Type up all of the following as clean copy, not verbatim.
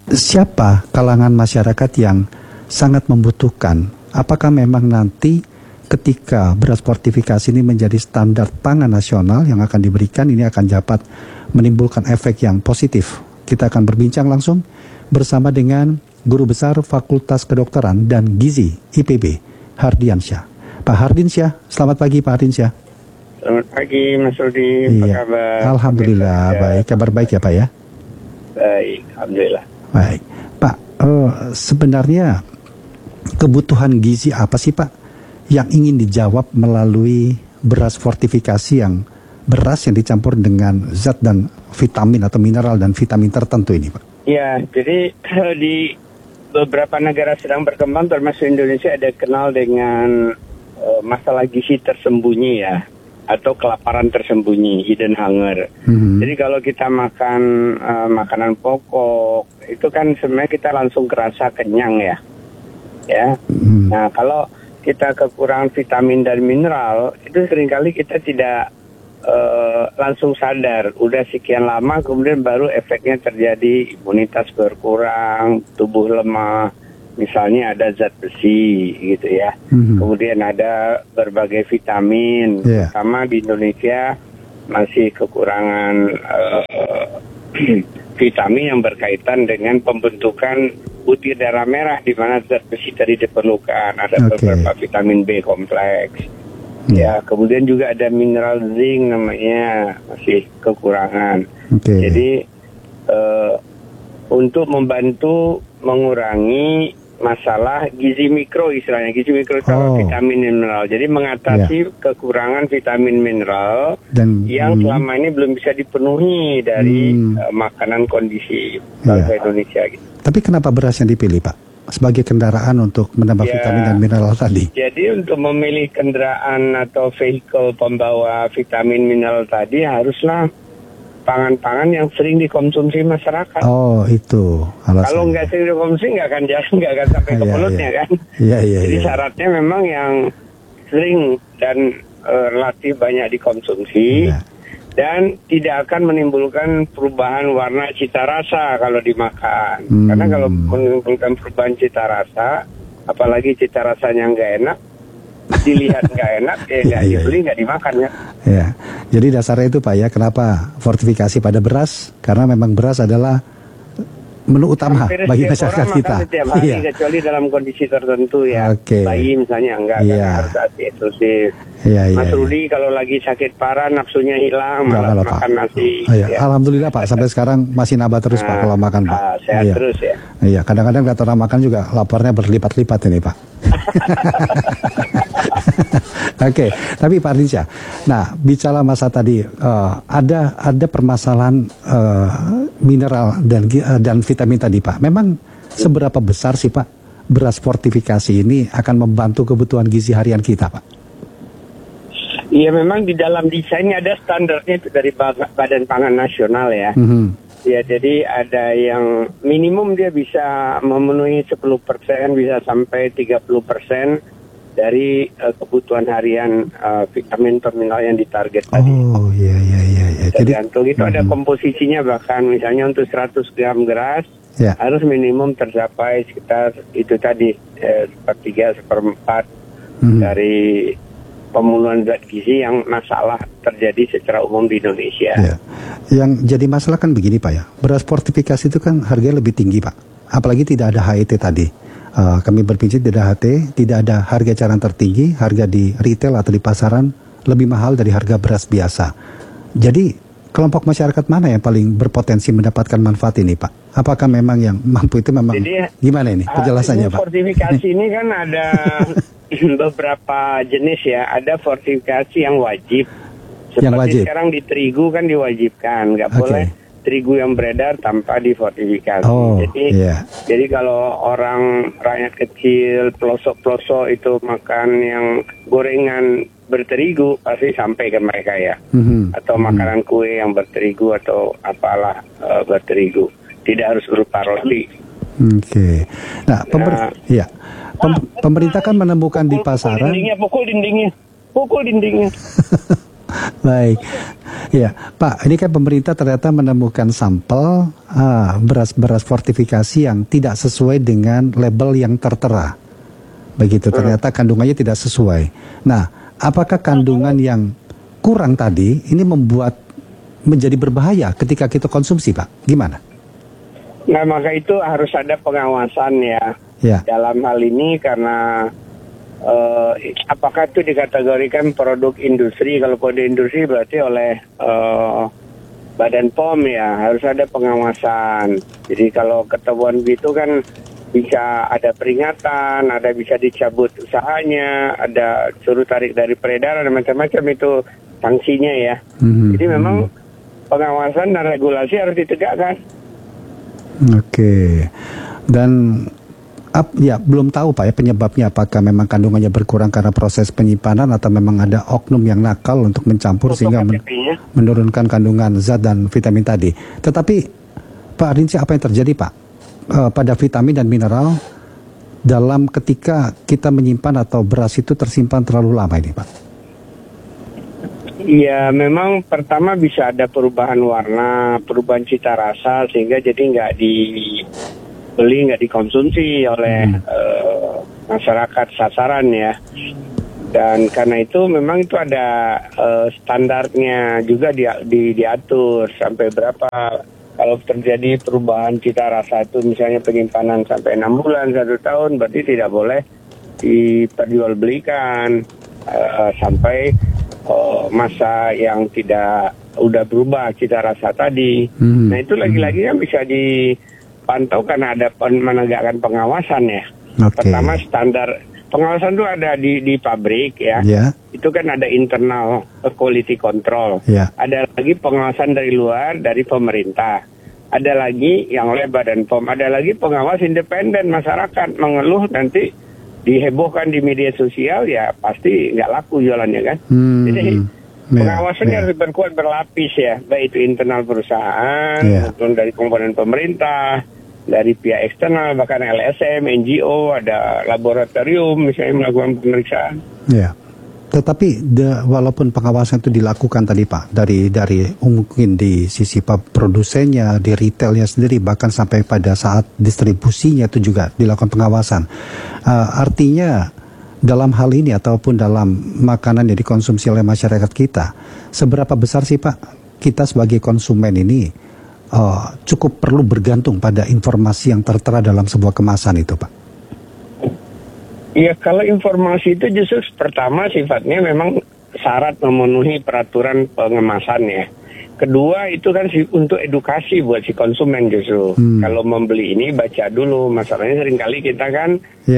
siapa kalangan masyarakat yang sangat membutuhkan? Apakah memang nanti ketika beras fortifikasi ini menjadi standar pangan nasional yang akan diberikan, ini akan dapat menimbulkan efek yang positif? Kita akan berbincang langsung bersama dengan Guru Besar Fakultas Kedokteran dan Gizi IPB, Hardiansyah. Pak Hardiansyah, selamat pagi Pak Hardiansyah. Selamat pagi Mas Rudi, apa kabar? Alhamdulillah, baik. Kabar baik ya Pak ya? Baik, Alhamdulillah. Baik, Pak, sebenarnya kebutuhan gizi apa sih Pak yang ingin dijawab melalui beras fortifikasi, yang beras yang dicampur dengan zat dan vitamin atau mineral dan vitamin tertentu ini Pak? Ya, jadi di beberapa negara sedang berkembang termasuk Indonesia ada kenal dengan masalah gizi tersembunyi ya, atau kelaparan tersembunyi, hidden hunger. Jadi kalau kita makan makanan pokok, itu kan sebenarnya kita langsung kerasa kenyang ya. Nah kalau kita kekurangan vitamin dan mineral, itu seringkali kita tidak langsung sadar. Udah sekian lama kemudian baru efeknya terjadi, imunitas berkurang, tubuh lemah. Misalnya ada zat besi gitu ya, kemudian ada berbagai vitamin, sama di Indonesia masih kekurangan vitamin yang berkaitan dengan pembentukan butir darah merah, di mana zat besi tadi diperlukan, ada beberapa vitamin B kompleks, ya kemudian juga ada mineral zinc namanya masih kekurangan. Jadi untuk membantu mengurangi masalah gizi mikro, istilahnya gizi mikro itu vitamin mineral. Jadi mengatasi kekurangan vitamin mineral dan yang selama ini belum bisa dipenuhi dari makanan kondisi bangsa Indonesia gitu. Tapi kenapa beras yang dipilih Pak sebagai kendaraan untuk menambah vitamin dan mineral tadi? Jadi untuk memilih kendaraan atau vehicle pembawa vitamin mineral tadi haruslah pangan-pangan yang sering dikonsumsi masyarakat. Oh, itu alasannya. Kalau nggak sering dikonsumsi nggak akan jalan, nggak akan sampai ke mulutnya kan. Jadi syaratnya memang yang sering dan relatif banyak dikonsumsi dan tidak akan menimbulkan perubahan warna cita rasa kalau dimakan. Karena kalau menimbulkan perubahan cita rasa, apalagi cita rasanya nggak enak, dilihat nggak enak, nggak dibeli, nggak dimakan ya. Jadi dasarnya itu Pak ya, kenapa fortifikasi pada beras? Karena memang beras adalah menu utama bagi masyarakat kita. Setiap hari, kecuali dalam kondisi tertentu ya. Bayi misalnya enggak, harus hati eksklusif. Mas Rudi kalau lagi sakit parah, nafsunya hilang, malah makan nasi. Alhamdulillah Pak, sampai sekarang masih nambah terus Pak kalau makan Pak. Sehat terus ya. Iya, kadang-kadang lihat orang makan juga laparnya berlipat-lipat ini Pak. Tapi Pak Hardiansyah, nah bicara masa tadi ada permasalahan mineral dan vitamin tadi Pak. Memang seberapa besar sih Pak beras fortifikasi ini akan membantu kebutuhan gizi harian kita Pak? Iya, memang di dalam desainnya ada standarnya itu dari Badan Pangan Nasional ya. Ya, jadi ada yang minimum dia bisa memenuhi 10%, bisa sampai 30% dari kebutuhan harian vitamin atau mineral yang ditarget tadi. Tergantung itu ada komposisinya, bahkan misalnya untuk 100 gram beras harus minimum tercapai sekitar itu tadi 1/3, 1/4 dari pemenuhan zat gizi yang masalah terjadi secara umum di Indonesia. Yang jadi masalah kan begini Pak ya, beras fortifikasi itu kan harganya lebih tinggi Pak, apalagi tidak ada HET tadi. Kami berpikir tidak HT, tidak ada harga eceran tertinggi, harga di retail atau di pasaran lebih mahal dari harga beras biasa. Jadi kelompok masyarakat mana yang paling berpotensi mendapatkan manfaat ini Pak? Apakah memang yang mampu itu memang, jadi, gimana ini penjelasannya Pak? Fortifikasi ini kan ada beberapa jenis ya, ada fortifikasi yang wajib. Seperti sekarang di terigu kan diwajibkan, nggak boleh terigu yang beredar tanpa difortifikasi. Jadi kalau orang rakyat kecil, pelosok-pelosok itu makan yang gorengan berterigu, pasti sampai ke mereka ya. Atau makanan kue yang berterigu atau apalah berterigu. Tidak harus berupa roti. Nah, pemerintah kan menemukan di pasaran. Pukul dindingnya. Baik, ya Pak, ini kan pemerintah ternyata menemukan sampel beras-beras fortifikasi yang tidak sesuai dengan label yang tertera. Begitu, ternyata kandungannya tidak sesuai. Nah, apakah kandungan yang kurang tadi ini menjadi berbahaya ketika kita konsumsi, Pak? Gimana? Nah, maka itu harus ada pengawasan ya. Dalam hal ini karena apakah itu dikategorikan produk industri? Kalau produk industri berarti oleh Badan POM ya, harus ada pengawasan. Jadi kalau ketahuan gitu kan bisa ada peringatan, ada bisa dicabut usahanya, ada suruh tarik dari peredaran, macam-macam itu sanksinya ya. Jadi memang pengawasan dan regulasi harus ditegakkan. Oke. Dan ya belum tahu Pak ya penyebabnya, apakah memang kandungannya berkurang karena proses penyimpanan atau memang ada oknum yang nakal untuk mencampur sehingga menurunkan kandungan zat dan vitamin tadi. Tetapi Pak Rinci, apa yang terjadi Pak pada vitamin dan mineral dalam ketika kita menyimpan atau beras itu tersimpan terlalu lama ini Pak? Iya, memang pertama bisa ada perubahan warna, perubahan cita rasa sehingga jadi nggak dikonsumsi oleh masyarakat sasaran ya. Dan karena itu memang itu ada standarnya juga diatur sampai berapa. Kalau terjadi perubahan cita rasa itu misalnya penyimpanan sampai 6 bulan, 1 tahun, berarti tidak boleh diperjualbelikan sampai masa yang tidak udah berubah cita rasa tadi. Nah itu lagi-lagi kan bisa dipantau karena ada menegakkan pengawasan ya. Pertama standar pengawasan itu ada di pabrik ya. Itu kan ada internal quality control. Ada lagi pengawasan dari luar dari pemerintah. Ada lagi yang oleh Badan POM. Ada lagi pengawas independen masyarakat mengeluh nanti dihebohkan di media sosial ya pasti nggak laku jualannya kan. Jadi pengawasannya harus berlapis ya, baik itu internal perusahaan maupun dari komponen pemerintah, dari pihak eksternal bahkan LSM, NGO, ada laboratorium misalnya melakukan pemeriksaan. Tetapi walaupun pengawasan itu dilakukan tadi Pak dari mungkin di sisi produsennya, di retailnya sendiri, bahkan sampai pada saat distribusinya itu juga dilakukan pengawasan. Artinya dalam hal ini ataupun dalam makanan yang dikonsumsi oleh masyarakat kita, seberapa besar sih Pak kita sebagai konsumen ini cukup perlu bergantung pada informasi yang tertera dalam sebuah kemasan itu Pak? Ya kalau informasi itu justru pertama sifatnya memang syarat memenuhi peraturan pengemasan ya. Kedua itu kan untuk edukasi buat si konsumen justru. Kalau membeli ini baca dulu. Masalahnya seringkali kita kan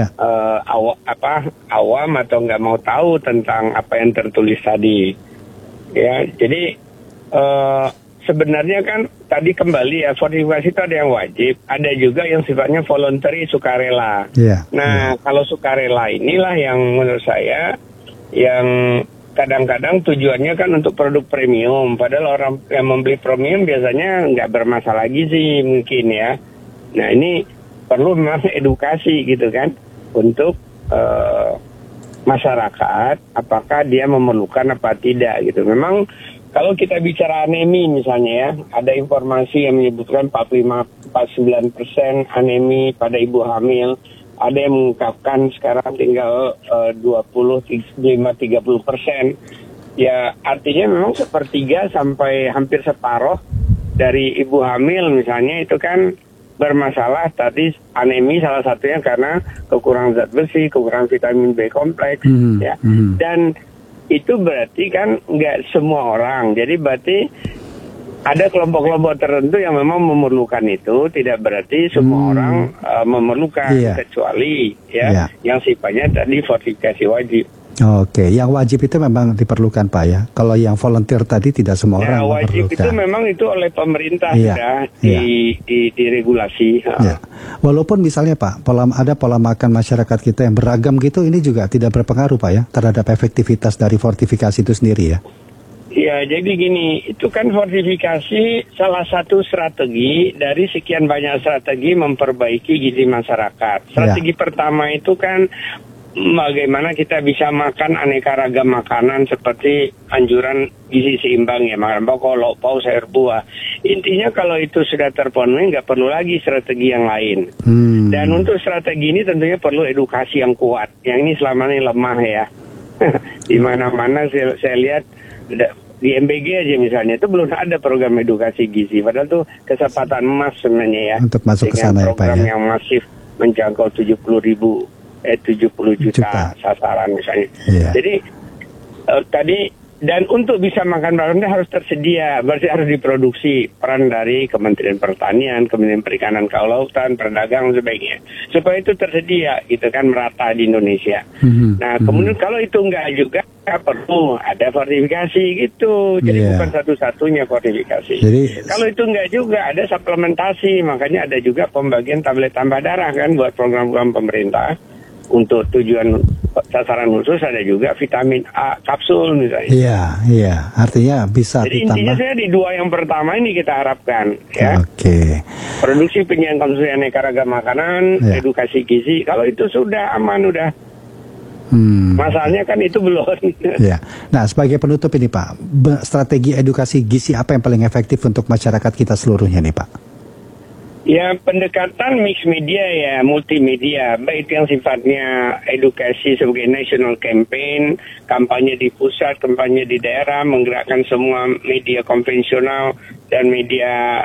awam atau nggak mau tahu tentang apa yang tertulis tadi. Ya jadi sebenarnya kan tadi kembali ya, fortifikasi itu ada yang wajib, ada juga yang sifatnya voluntary, sukarela. Kalau sukarela inilah yang menurut saya yang kadang-kadang tujuannya kan untuk produk premium, padahal orang yang membeli premium biasanya nggak bermasalah gizi mungkin ya. Nah ini perlu memang edukasi gitu kan untuk masyarakat, apakah dia memerlukan apa tidak gitu. Memang kalau kita bicara anemi misalnya ya, ada informasi yang menyebutkan 49% anemi pada ibu hamil. Ada yang mengungkapkan sekarang tinggal 25-30%. Ya artinya memang sepertiga sampai hampir separuh dari ibu hamil misalnya itu kan bermasalah. Tadi anemi salah satunya karena kekurangan zat besi, kekurangan vitamin B kompleks. Dan itu berarti kan nggak semua orang. Jadi berarti ada kelompok-kelompok tertentu yang memang memerlukan itu. Tidak berarti semua orang memerlukan, kecuali yang sifatnya tadi fortifikasi wajib. Oke, yang wajib itu memang diperlukan Pak ya. Kalau yang volunteer tadi tidak semua orang wajib memerlukan. Itu memang itu oleh pemerintah sudah diregulasi. Walaupun misalnya Pak, ada pola makan masyarakat kita yang beragam gitu, ini juga tidak berpengaruh Pak ya terhadap efektivitas dari fortifikasi itu sendiri ya. Ya, jadi gini, itu kan fortifikasi salah satu strategi dari sekian banyak strategi memperbaiki gizi masyarakat. Strategi pertama itu kan bagaimana kita bisa makan aneka ragam makanan seperti anjuran gizi seimbang ya, makan pokok, lauk pauk, sayur buah. Intinya kalau itu sudah terpenuhi, nggak perlu lagi strategi yang lain. Dan untuk strategi ini tentunya perlu edukasi yang kuat. Yang ini selama ini lemah ya. Di mana-mana saya lihat di MBG aja misalnya itu belum ada program edukasi gizi. Padahal itu kesempatan emas sebenarnya ya. Untuk masuk ke sana ya Pak program ya. yang masif menjangkau 70 juta sasaran misalnya. Yeah. Jadi tadi dan untuk bisa makan barangnya harus tersedia, berarti harus diproduksi. Peran dari Kementerian Pertanian, Kementerian Perikanan, Kelautan, Perdagangan sebagainya, supaya itu tersedia, gitu kan, merata di Indonesia. Nah, kemudian kalau itu enggak juga perlu ada fortifikasi gitu. Jadi bukan satu-satunya fortifikasi. Jadi, kalau itu enggak juga ada suplementasi, makanya ada juga pembagian tablet tambah darah kan buat program-program pemerintah. Untuk tujuan sasaran khusus ada juga vitamin A kapsul misalnya. Iya. Artinya bisa jadi ditambah. intinya saya di dua yang pertama ini kita harapkan ya. Oke. Produksi penyajian konsumsi aneka ragam makanan, edukasi gizi. Kalau itu sudah aman udah. Masalahnya kan itu belum. Ya. Nah, sebagai penutup ini Pak, strategi edukasi gizi apa yang paling efektif untuk masyarakat kita seluruhnya nih Pak? Ya, pendekatan mix media ya, multimedia, baik yang sifatnya edukasi sebagai national campaign, kampanye di pusat, kampanye di daerah, menggerakkan semua media konvensional dan media